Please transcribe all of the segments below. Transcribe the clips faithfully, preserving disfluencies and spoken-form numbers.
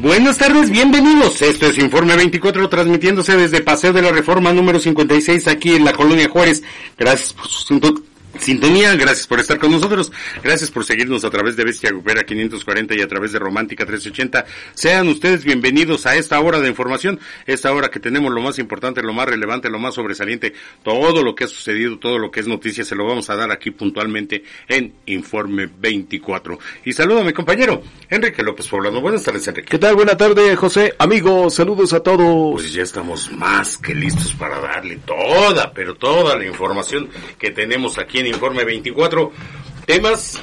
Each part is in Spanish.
Buenas tardes, bienvenidos. Esto es Informe veinticuatro, transmitiéndose desde Paseo de la Reforma número cincuenta y seis, aquí en la Colonia Juárez. Gracias por su sintonía, gracias por estar con nosotros, gracias por seguirnos a través de Bestia Grupera quinientos cuarenta y a través de Romántica trescientos ochenta. Sean ustedes bienvenidos a esta hora de información, esta hora que tenemos lo más importante, lo más relevante, lo más sobresaliente, todo lo que ha sucedido, todo lo que es noticia, se lo vamos a dar aquí puntualmente en Informe veinticuatro. Y saludo a mi compañero, Enrique López Poblano. Buenas tardes, Enrique. ¿Qué tal? Buenas tardes, José. Amigos, saludos a todos. Pues ya estamos más que listos para darle toda, pero toda la información que tenemos aquí en Informe veinticuatro, temas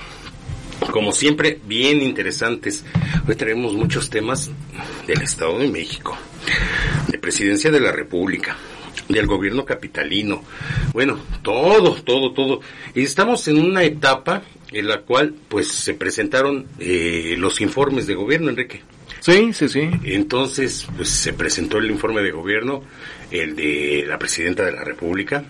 como siempre bien interesantes. Hoy traemos muchos temas del Estado de México, de Presidencia de la República, del gobierno capitalino, bueno, todo, todo, todo. Y estamos en una etapa en la cual pues se presentaron eh, los informes de gobierno, Enrique. Sí, sí, sí. Entonces, pues se presentó el informe de gobierno, el de la Presidenta de la República,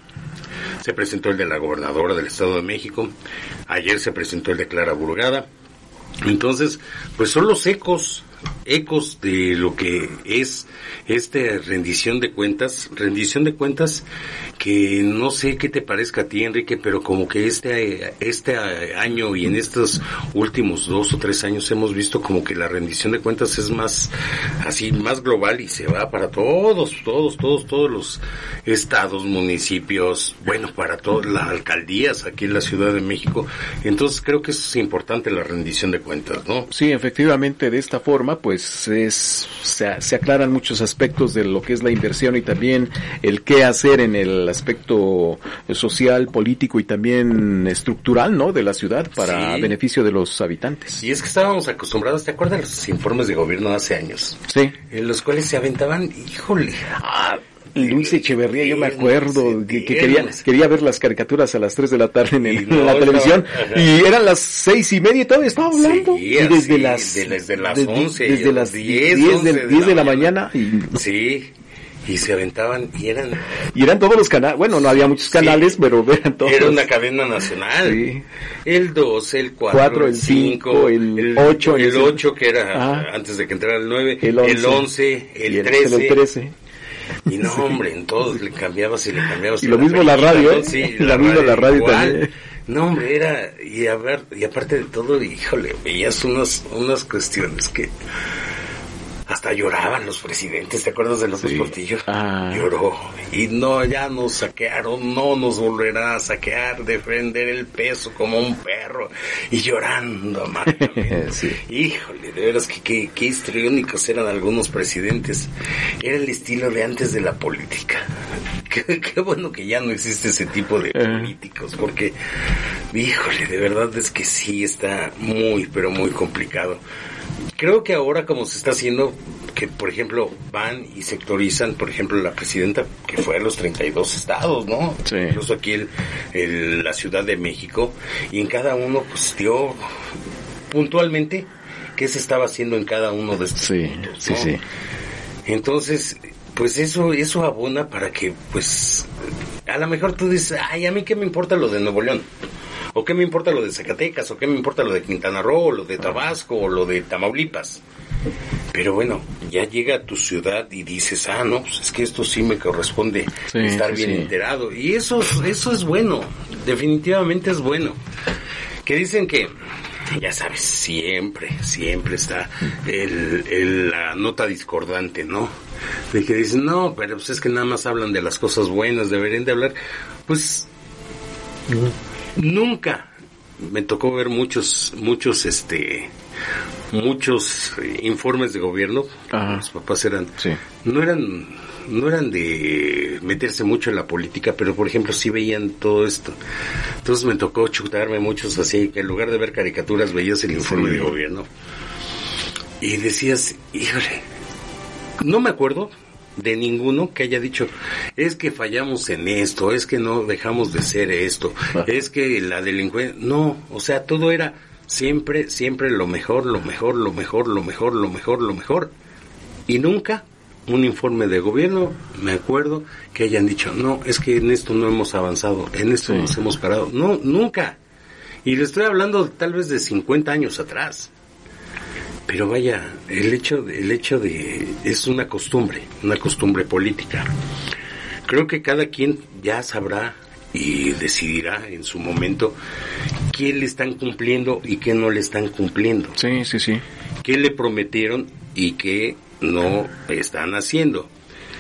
se presentó el de la gobernadora del Estado de México, ayer se presentó el de Clara Burgada. Entonces, pues son los ecos, ecos de lo que es esta rendición de cuentas, rendición de cuentas que no sé qué te parezca a ti, Enrique, pero como que este, este año y en estos últimos dos o tres años hemos visto como que la rendición de cuentas es más, así, más global y se va para todos, todos, todos, todos los estados, municipios, bueno, para todas las alcaldías aquí en la Ciudad de México. Entonces creo que eso es importante, la rendición de cuentas, ¿no? Sí, efectivamente, de esta forma, pues es, se, se aclaran muchos aspectos de lo que es la inversión y también el qué hacer en el aspecto social, político y también estructural, ¿no?, de la ciudad para sí. beneficio de los habitantes. Y es que estábamos acostumbrados, ¿te acuerdas de los informes de gobierno hace años? Sí. En los cuales se aventaban, híjole, ah, Luis Echeverría, yo me acuerdo que, que quería quería ver las caricaturas a las tres de la tarde en, el, no, en la televisión no, y eran las seis y media y todavía estaba hablando sí, y desde sí, las de, desde las de, once desde las diez, diez, de, diez de la mañana y, sí y se aventaban y eran y eran todos los canales, bueno, no había muchos canales, sí, pero eran todos. Era una cadena nacional. Sí. El dos, el cuatro, el cinco, el ocho, el ocho que era ah, antes de que entrara el nueve, el once, el trece. Y no, hombre, en todos le cambiabas y le cambiabas. Y lo mismo la radio, ¿eh? Sí, la, la misma la radio igual. También. No, hombre, era, y a ver, y aparte de todo, híjole, veías unas, unas cuestiones que hasta lloraban los presidentes, ¿te acuerdas de López sí. Portillo? Ah. Lloró, y no, ya nos saquearon, no nos volverá a saquear, defender el peso como un perro, y llorando amargamente. Sí. Híjole, de veras que qué, qué histriónicos eran algunos presidentes. Era el estilo de antes de la política. Qué, qué bueno que ya no existe ese tipo de uh. políticos, porque, híjole, de verdad es que sí está muy, pero muy complicado. Creo que ahora como se está haciendo, que por ejemplo van y sectorizan, por ejemplo la presidenta que fue a los treinta y dos estados, ¿no? Sí. Incluso aquí el, el, la Ciudad de México, y en cada uno pues dio puntualmente qué se estaba haciendo en cada uno de estos sí, puntos, ¿no? Sí, sí. Entonces, pues eso, eso abona para que pues a lo mejor tú dices, ay, a mí qué me importa lo de Nuevo León. ¿O qué me importa lo de Zacatecas? ¿O qué me importa lo de Quintana Roo? ¿O lo de Tabasco? ¿O lo de Tamaulipas? Pero bueno, ya llega a tu ciudad y dices, ah, no, pues es que esto sí me corresponde sí, estar bien sí. enterado. Y eso, eso es bueno, definitivamente es bueno. Que dicen que, ya sabes, siempre, siempre está el, el, la nota discordante, ¿no? De que dicen, no, pero pues es que nada más hablan de las cosas buenas, deberían de hablar, pues... Mm. Nunca me tocó ver muchos, muchos, este, muchos informes de gobierno. Ajá. Mis papás eran, sí. no eran, no eran de meterse mucho en la política, pero por ejemplo sí veían todo esto. Entonces me tocó chutarme muchos así, que en lugar de ver caricaturas veías el informe sí. de gobierno. Y decías, híjole, no me acuerdo de ninguno que haya dicho, es que fallamos en esto, es que no dejamos de ser esto, ah. es que la delincuencia, no, o sea, todo era siempre, siempre lo mejor, lo mejor, lo mejor, lo mejor, lo mejor, lo mejor, y nunca un informe de gobierno, me acuerdo, que hayan dicho, no, es que en esto no hemos avanzado, en esto sí. nos hemos parado, no, nunca, y le estoy hablando tal vez de cincuenta años atrás. pero vaya, el hecho de, el hecho de, es una costumbre, una costumbre política. Creo que cada quien ya sabrá y decidirá en su momento qué le están cumpliendo y qué no le están cumpliendo. Sí, sí, sí. Qué le prometieron y qué no están haciendo.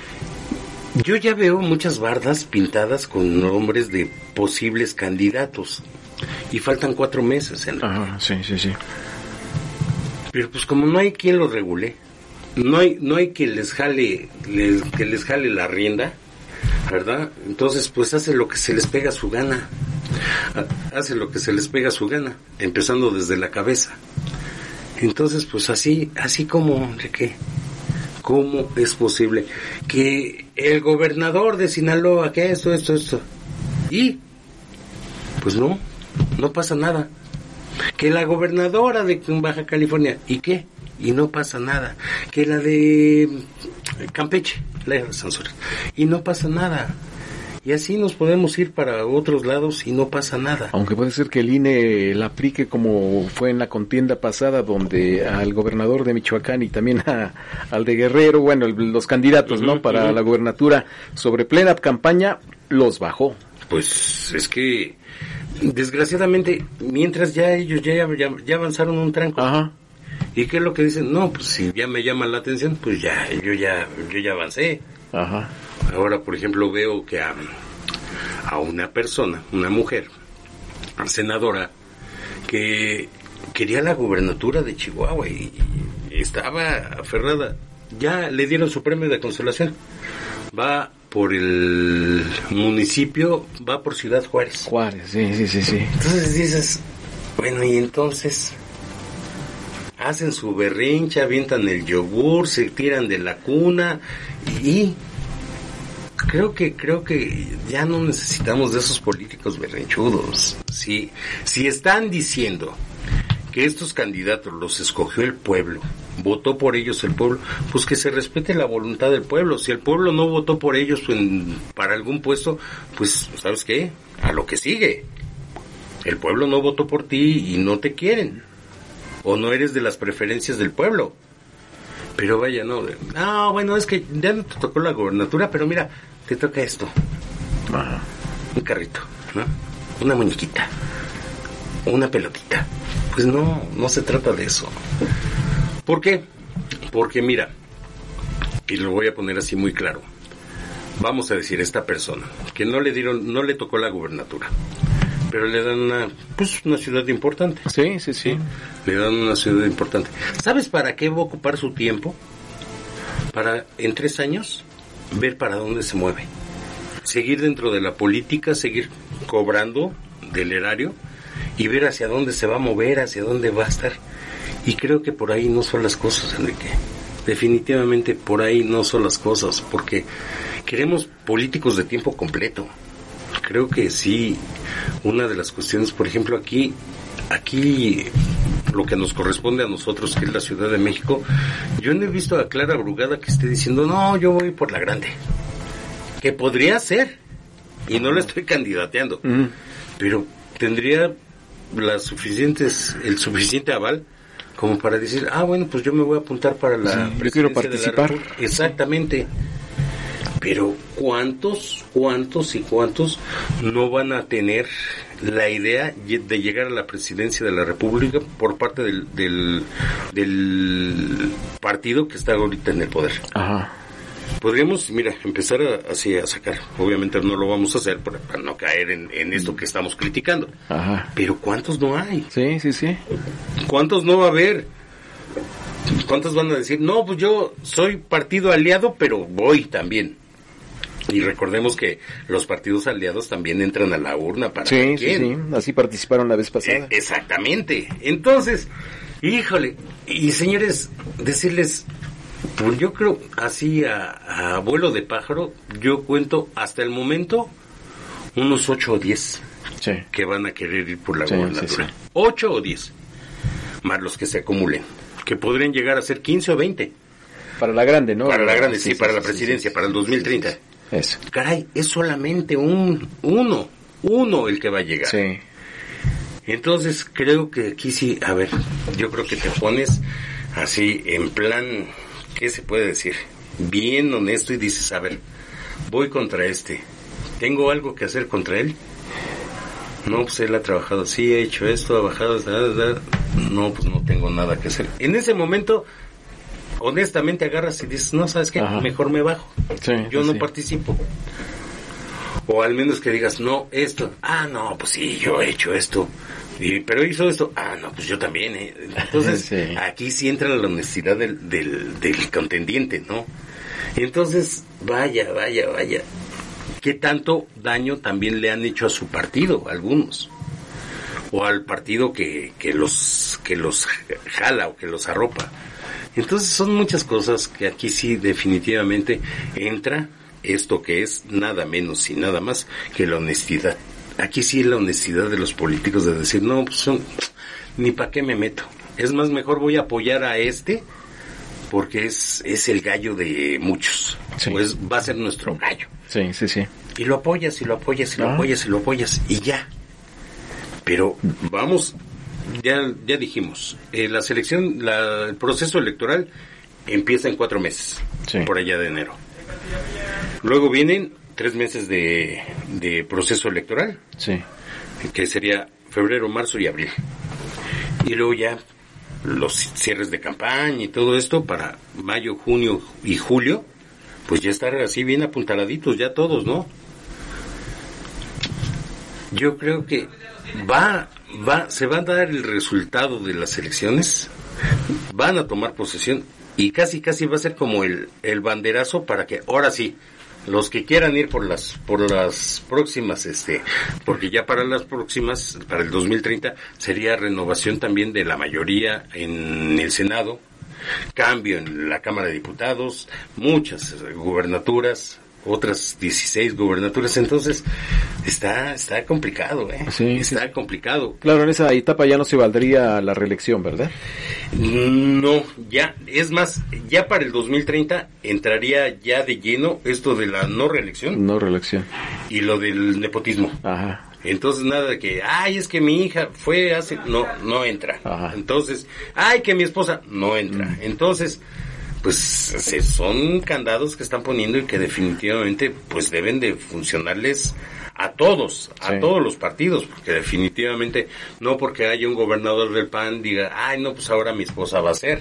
Yo ya veo muchas bardas pintadas con nombres de posibles candidatos y faltan cuatro meses. En la... Ajá, sí, sí, sí. Pero pues como no hay quien los regule, no hay no hay que les jale les, que les jale la rienda, ¿verdad? Entonces pues hace lo que se les pega a su gana, hace lo que se les pega a su gana, empezando desde la cabeza. Entonces pues así así como Enrique, ¿cómo es posible que el gobernador de Sinaloa, que esto, esto, esto, y pues no, no pasa nada? Que la gobernadora de Baja California, ¿y qué? Y no pasa nada. Que la de Campeche, la de Sansores, y no pasa nada. Y así nos podemos ir para otros lados y no pasa nada. Aunque puede ser que el I N E la aplique como fue en la contienda pasada, donde al gobernador de Michoacán y también a, al de Guerrero, bueno, el, los candidatos, uh-huh, ¿no? Para uh-huh. la gubernatura, sobre plena campaña, los bajó. Pues es que, desgraciadamente, mientras ya ellos ya, ya, ya avanzaron un tranco. Ajá. ¿Y qué es lo que dicen? No, pues si ya me llama la atención, pues ya, yo ya, yo ya avancé. Ajá. Ahora, por ejemplo, veo que a, a una persona, una mujer, senadora, que quería la gubernatura de Chihuahua y, y estaba aferrada. Ya le dieron su premio de consolación. Va por el municipio, va por Ciudad Juárez. Juárez, sí, sí, sí, sí. Entonces dices, bueno, y entonces hacen su berrincha, avientan el yogur, se tiran de la cuna y creo que creo que ya no necesitamos de esos políticos berrinchudos. Si si están diciendo que estos candidatos los escogió el pueblo, votó por ellos el pueblo, pues que se respete la voluntad del pueblo. Si el pueblo no votó por ellos en, para algún puesto, pues ¿sabes qué? A lo que sigue. El pueblo no votó por ti y no te quieren, o no eres de las preferencias del pueblo. Pero vaya, no, no, bueno, es que ya no te tocó la gobernatura, pero mira, te toca esto. Ajá. Un carrito, ¿no? Una muñequita, una pelotita. Pues no, no se trata de eso. ¿Por qué? Porque mira, y lo voy a poner así muy claro. Vamos a decir, esta persona, que no le dieron, no le tocó la gubernatura, pero le dan una, pues, una ciudad importante. Sí, sí, sí. Le dan una ciudad importante. ¿Sabes para qué va a ocupar su tiempo? Para, en tres años, ver para dónde se mueve. Seguir dentro de la política, seguir cobrando del erario y ver hacia dónde se va a mover, hacia dónde va a estar. Y creo que por ahí no son las cosas, Enrique. Definitivamente por ahí no son las cosas, porque queremos políticos de tiempo completo. Creo que sí, una de las cuestiones, por ejemplo, aquí, aquí lo que nos corresponde a nosotros, que es la Ciudad de México, yo no he visto a Clara Brugada que esté diciendo, no, yo voy por la grande. Que podría ser, y no la estoy candidateando, uh-huh. pero tendría las suficientes, el suficiente aval como para decir, ah, bueno, pues yo me voy a apuntar para la sí, yo quiero participar. Exactamente. Pero ¿cuántos, cuántos y cuántos no van a tener la idea de llegar a la presidencia de la República por parte del, del, del partido que está ahorita en el poder? Ajá. Podríamos, mira, empezar a, así a sacar. Obviamente no lo vamos a hacer para, para no caer en, en esto que estamos criticando. Ajá. Pero ¿cuántos no hay? Sí, sí, sí. ¿Cuántos no va a haber? ¿Cuántos van a decir, no, pues yo soy partido aliado, pero voy también? Y recordemos que los partidos aliados también entran a la urna para sí, quién. Sí, sí, así participaron la vez pasada. Eh, exactamente. Entonces, híjole, y señores, decirles, pues yo creo, así a, a vuelo de pájaro, yo cuento hasta el momento unos ocho o diez sí. que van a querer ir por la sí, gobernatura. Sí, sí. Ocho o diez, más los que se acumulen, que podrían llegar a ser quince o veinte. Para la grande, ¿no? Para la grande, sí, sí para sí, la presidencia, sí, sí, para el dos mil treinta. Sí, sí. Eso. Caray, es solamente un uno, uno el que va a llegar. Sí. Entonces, creo que aquí sí, a ver, yo creo que te pones así en plan, ¿qué se puede decir? Bien honesto, y dices, a ver, voy contra este, ¿tengo algo que hacer contra él? No, pues él ha trabajado así, ha hecho esto, ha bajado, da, da. No, pues no tengo nada que hacer. En ese momento, honestamente agarras y dices, no, ¿sabes qué? Ajá. Mejor me bajo. Sí, yo no sí. participo. O al menos que digas, no, esto, ah, no, pues sí, yo he hecho esto. Y, pero hizo esto, ah, no, pues yo también, ¿eh? Entonces, sí. aquí sí entra la honestidad del, del, del contendiente, ¿no? Y entonces, vaya, vaya, vaya. ¿Qué tanto daño también le han hecho a su partido, algunos? O al partido que, que los, que los jala o que los arropa. Entonces son muchas cosas que aquí sí definitivamente entra esto que es nada menos y nada más que la honestidad. Aquí sí la honestidad de los políticos de decir, no, pues son, ni para qué me meto. Es más, mejor voy a apoyar a este porque es, es el gallo de muchos. Sí. Pues va a ser nuestro gallo. Sí, sí, sí. Y lo apoyas, y lo apoyas, y lo ah. apoyas, y lo apoyas, y ya. Pero vamos, ya ya dijimos, eh, la selección, la, el proceso electoral empieza en cuatro meses, sí. por allá de enero. Luego vienen tres meses de, de proceso electoral, sí. que sería febrero, marzo y abril. Y luego ya los cierres de campaña y todo esto para mayo, junio y julio, pues ya estar así bien apuntaladitos ya todos, ¿no? Yo creo que va, va, se va a dar el resultado de las elecciones, van a tomar posesión y casi casi va a ser como el, el banderazo para que ahora sí, los que quieran ir por las, por las próximas, este, porque ya para las próximas, para el dos mil treinta, sería renovación también de la mayoría en el Senado, cambio en la Cámara de Diputados, muchas gubernaturas, otras dieciséis gubernaturas, entonces está está complicado, ¿eh? Sí, está sí. complicado. Claro, en esa etapa ya no se valdría la reelección, ¿verdad? No, ya, es más, ya para el dos mil treinta entraría ya de lleno esto de la no reelección. No reelección. Y lo del nepotismo. Ajá. Entonces nada de que, ay, es que mi hija fue hace, no, no entra. Ajá. Entonces, ay, que mi esposa, no entra. Mm. Entonces, pues se, son candados que están poniendo y que definitivamente pues deben de funcionarles a todos, a sí. todos los partidos, porque definitivamente no porque haya un gobernador del P A N diga, ay, no, pues ahora mi esposa va a ser,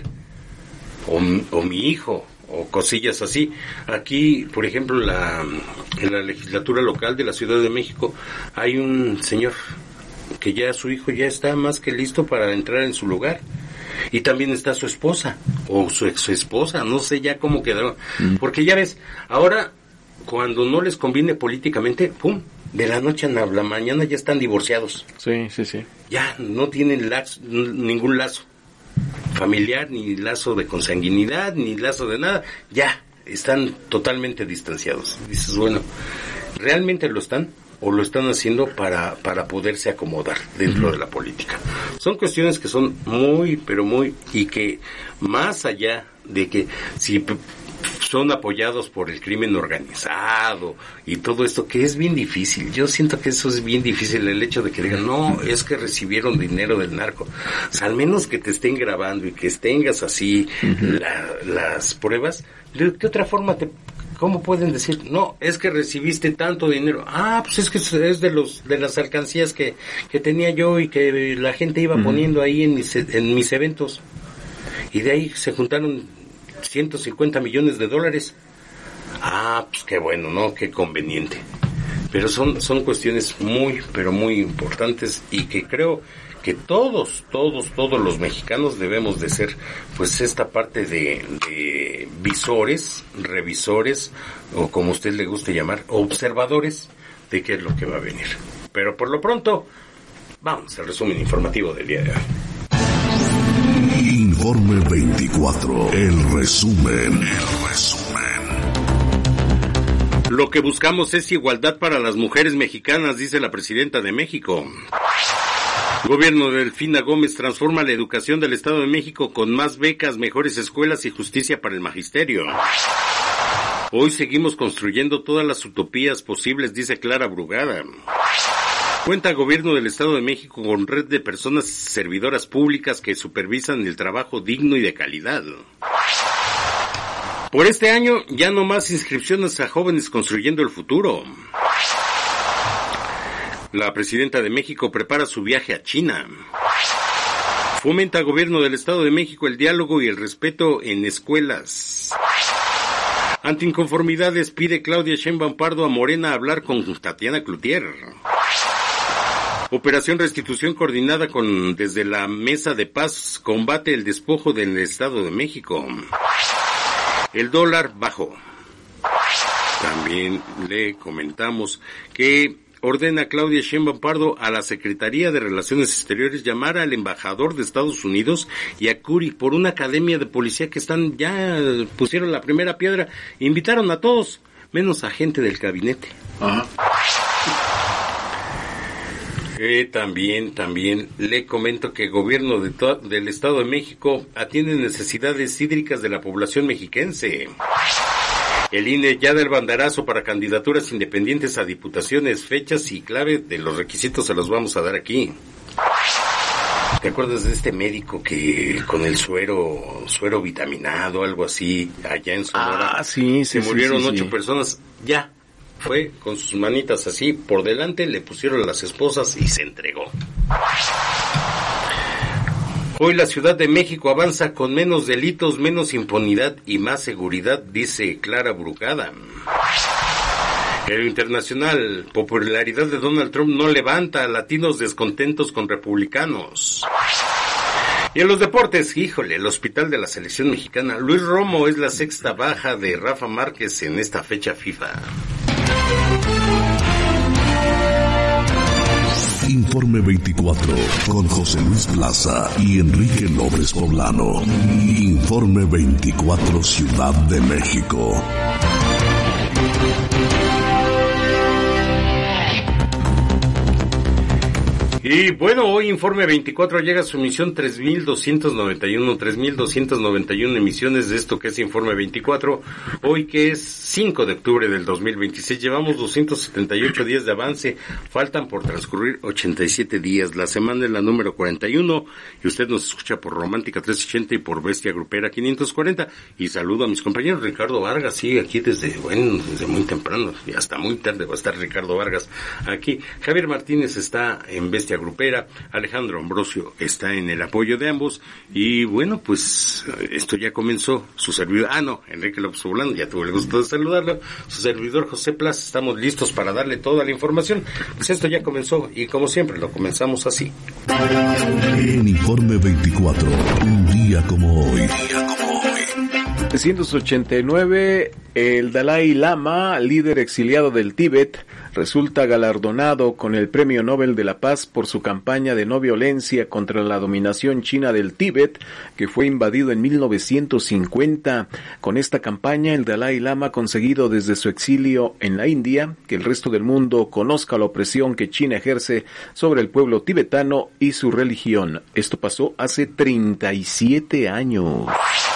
o, o mi hijo, o cosillas así. Aquí, por ejemplo, la, en la legislatura local de la Ciudad de México hay un señor que ya su hijo ya está más que listo para entrar en su lugar. Y también está su esposa, o su ex esposa, no sé ya cómo quedaron. Mm. Porque ya ves, ahora, cuando no les conviene políticamente, pum, de la noche a la mañana ya están divorciados. Sí, sí, sí. Ya no tienen lazo, ningún lazo familiar, ni lazo de consanguinidad, ni lazo de nada. Ya, están totalmente distanciados. Dices, bueno, ¿realmente lo están? ¿O lo están haciendo para para poderse acomodar dentro uh-huh. de la política? Son cuestiones que son muy, pero muy, y que más allá de que si p- son apoyados por el crimen organizado y todo esto, que es bien difícil, yo siento que eso es bien difícil, el hecho de que digan, no, es que recibieron dinero del narco. O sea, al menos que te estén grabando y que tengas así uh-huh. la, las pruebas, ¿de qué otra forma te... ¿Cómo pueden decir? No, es que recibiste tanto dinero. Ah, pues es que es de los de las alcancías que, que tenía yo y que la gente iba uh-huh. poniendo ahí en mis en mis eventos. Y de ahí se juntaron ciento cincuenta millones de dólares. Ah, pues qué bueno, ¿no? Qué conveniente. Pero son son cuestiones muy, pero muy importantes y que creo que todos, todos, todos los mexicanos debemos de ser, pues, esta parte de, de visores, revisores, o como a usted le guste llamar, observadores de qué es lo que va a venir. Pero por lo pronto, vamos al resumen informativo del día de hoy. Informe veinticuatro, el resumen, el resumen. Lo que buscamos es igualdad para las mujeres mexicanas, dice la presidenta de México. Gobierno de Delfina Gómez transforma la educación del Estado de México con más becas, mejores escuelas y justicia para el magisterio. Hoy seguimos construyendo todas las utopías posibles, dice Clara Brugada. Cuenta Gobierno del Estado de México con red de personas servidoras públicas que supervisan el trabajo digno y de calidad. Por este año ya no más inscripciones a jóvenes construyendo el futuro. La presidenta de México prepara su viaje a China. Fomenta Gobierno del Estado de México el diálogo y el respeto en escuelas. Ante inconformidades pide Claudia Sheinbaum Pardo a Morena hablar con Tatiana Cloutier. Operación Restitución coordinada con desde la Mesa de Paz combate el despojo del Estado de México. El dólar bajó. También le comentamos que ordena Claudia Sheinbaum Pardo a la Secretaría de Relaciones Exteriores llamar al embajador de Estados Unidos y a Curi por una academia de policía que están ya pusieron la primera piedra, invitaron a todos, menos a gente del gabinete. Ajá. Eh, también, también le comento que el gobierno de to- del Estado de México atiende necesidades hídricas de la población mexiquense. El I N E ya da el banderazo para candidaturas independientes a diputaciones, fechas y clave de los requisitos se los vamos a dar aquí. ¿Te acuerdas de este médico que con el suero, suero vitaminado, algo así, allá en Sonora? Ah, sí, sí, se sí, murieron sí, ocho sí. personas, ya. Fue con sus manitas así por delante, le pusieron las esposas y se entregó. Hoy la Ciudad de México avanza con menos delitos, menos impunidad y más seguridad, dice Clara Brugada. En lo internacional, popularidad de Donald Trump no levanta a latinos descontentos con republicanos. Y en los deportes, híjole, el hospital de la selección mexicana, Luis Romo es la sexta baja de Rafa Márquez en esta fecha FIFA. Informe veinticuatro con José Luis Plaza y Enrique López Poblano. Informe veinticuatro Ciudad de México. Y bueno, hoy Informe veinticuatro llega a su emisión tres mil doscientos noventa y uno, tres mil doscientos noventa y uno emisiones de esto que es Informe veinticuatro, hoy que es cinco de octubre del dos mil veintiséis, llevamos doscientos setenta y ocho días de avance, faltan por transcurrir ochenta y siete días, la semana es la número cuarenta y uno, y usted nos escucha por Romántica trescientos ochenta y por Bestia Grupera quinientos cuarenta, y saludo a mis compañeros, Ricardo Vargas, sí, aquí desde, bueno, desde muy temprano, y hasta muy tarde va a estar Ricardo Vargas aquí, Javier Martínez está en Bestia Grupera, Alejandro Ambrosio está en el apoyo de ambos y bueno, pues esto ya comenzó, su servidor, ah no, Enrique López Poblano, ya tuve el gusto de saludarlo, su servidor José Plaza, estamos listos para darle toda la información, pues esto ya comenzó y como siempre lo comenzamos así. En Informe veinticuatro, un día como hoy. Un día como hoy. mil setecientos ochenta y nueve, el Dalai Lama, líder exiliado del Tíbet, resulta galardonado con el Premio Nobel de la Paz por su campaña de no violencia contra la dominación china del Tíbet, que fue invadido en mil novecientos cincuenta. Con esta campaña, el Dalai Lama ha conseguido desde su exilio en la India que el resto del mundo conozca la opresión que China ejerce sobre el pueblo tibetano y su religión. Esto pasó hace treinta y siete años.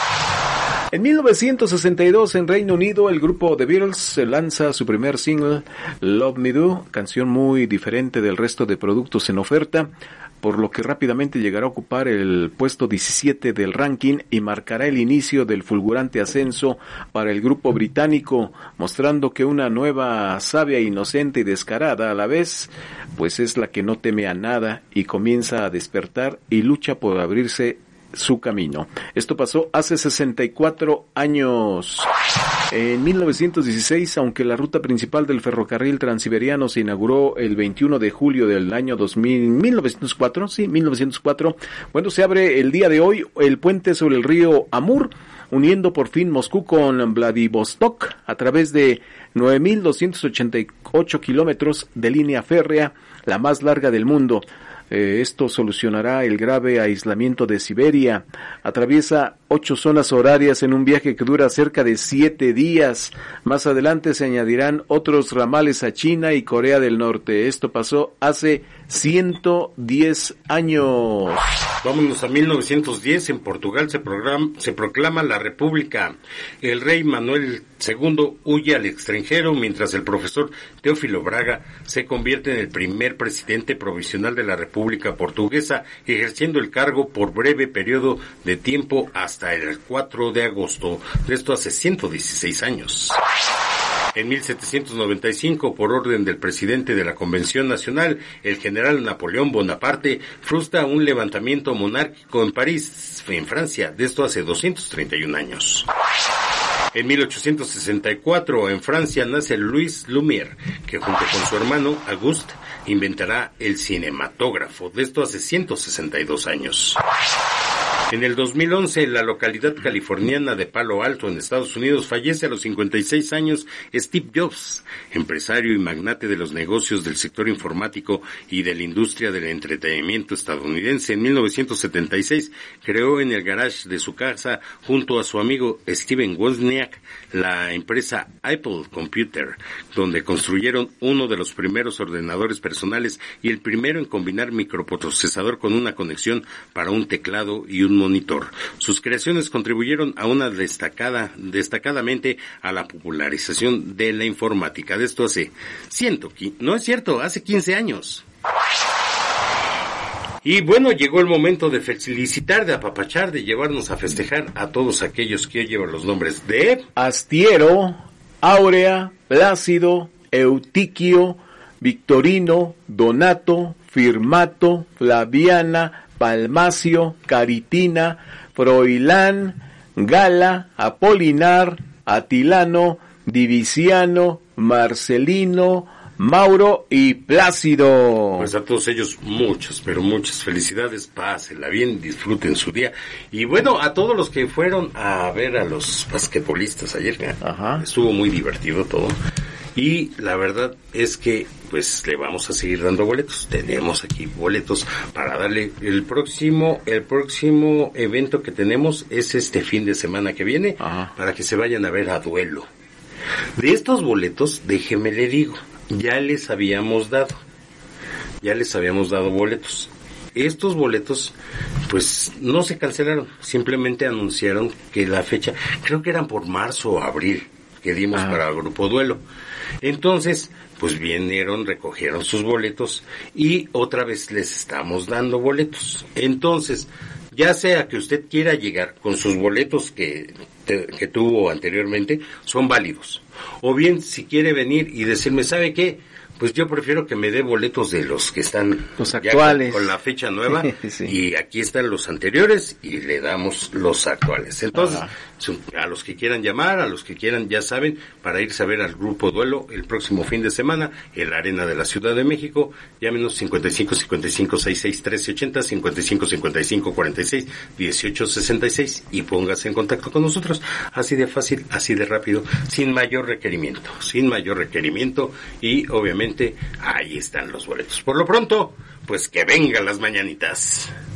En mil novecientos sesenta y dos, en Reino Unido, el grupo The Beatles lanza su primer single, Love Me Do, canción muy diferente del resto de productos en oferta, por lo que rápidamente llegará a ocupar el puesto diecisiete del ranking y marcará el inicio del fulgurante ascenso para el grupo británico, mostrando que una nueva, sabia, inocente y descarada a la vez, pues es la que no teme a nada y comienza a despertar y lucha por abrirse su camino. Esto pasó hace sesenta y cuatro años. En mil novecientos dieciséis, aunque la ruta principal del ferrocarril transiberiano se inauguró el veintiuno de julio del año dos mil, mil novecientos cuatro, sí, mil novecientos cuatro, bueno, se abre el día de hoy el puente sobre el río Amur, uniendo por fin Moscú con Vladivostok a través de nueve mil doscientos ochenta y ocho kilómetros de línea férrea, la más larga del mundo. Eh, esto solucionará el grave aislamiento de Siberia. Atraviesa ocho zonas horarias en un viaje que dura cerca de siete días. Más adelante se añadirán otros ramales a China y Corea del Norte. Esto pasó hace ciento diez años. Vámonos a mil novecientos diez, en Portugal se, program, se proclama la República. El rey Manuel segundo huye al extranjero, mientras el profesor Teófilo Braga se convierte en el primer presidente provisional de la República Portuguesa, ejerciendo el cargo por breve periodo de tiempo hasta el cuatro de agosto. De esto hace ciento dieciséis años. En mil setecientos noventa y cinco, por orden del presidente de la Convención Nacional, el general Napoleón Bonaparte frustra un levantamiento monárquico en París, en Francia. De esto hace doscientos treinta y un años. En mil ochocientos sesenta y cuatro, en Francia, nace Louis Lumière, que junto con su hermano Auguste inventará el cinematógrafo. De esto hace ciento sesenta y dos años. En el dos mil once, en la localidad californiana de Palo Alto, en Estados Unidos, fallece a los cincuenta y seis años Steve Jobs, empresario y magnate de los negocios del sector informático y de la industria del entretenimiento estadounidense. En mil novecientos setenta y seis, creó en el garage de su casa, junto a su amigo Steven Wozniak, la empresa Apple Computer, donde construyeron uno de los primeros ordenadores personales y el primero en combinar microprocesador con una conexión para un teclado y un monitor. Sus creaciones contribuyeron a una destacada, destacadamente a la popularización de la informática. De esto hace ciento, no es cierto, hace quince años. Y bueno, llegó el momento de felicitar, de apapachar, de llevarnos a festejar a todos aquellos que llevan los nombres de Astiero, Áurea, Plácido, Eutiquio, Victorino, Donato, Firmato, Flaviana, Palmacio, Caritina, Froilán, Gala, Apolinar, Atilano, Divisiano, Marcelino, Mauro y Plácido. Pues a todos ellos muchas, pero muchas felicidades, pásenla bien, disfruten su día. Y bueno, a todos los que fueron a ver a los basquetbolistas ayer, Ajá. estuvo muy divertido todo. Y la verdad es que pues le vamos a seguir dando boletos. Tenemos aquí boletos para darle el próximo, el próximo evento que tenemos es este fin de semana que viene, Ajá. para que se vayan a ver a Duelo. De estos boletos, déjeme le digo, ya les habíamos dado, ya les habíamos dado boletos. Estos boletos, pues, no se cancelaron, simplemente anunciaron que la fecha, creo que eran por marzo o abril, que dimos ah. para el Grupo Duelo. Entonces, pues vinieron, recogieron sus boletos y otra vez les estamos dando boletos. Entonces, ya sea que usted quiera llegar con sus boletos que, te, que tuvo anteriormente, son válidos. O bien, si quiere venir y decirme, ¿sabe qué? Pues yo prefiero que me dé boletos de los que están los actuales ya con, con la fecha nueva sí. y aquí están los anteriores y le damos los actuales. Entonces, Ajá. a los que quieran llamar, a los que quieran, ya saben, para irse a ver al Grupo Duelo el próximo fin de semana en la Arena de la Ciudad de México, llámenos cincuenta y cinco cincuenta y cinco sesenta y seis trece ochenta, cincuenta y cinco cincuenta y cinco cuarenta y seis dieciocho sesenta y seis y póngase en contacto con nosotros. Así de fácil, así de rápido, sin mayor requerimiento, sin mayor requerimiento y obviamente ahí están los boletos. Por lo pronto, pues que vengan las mañanitas.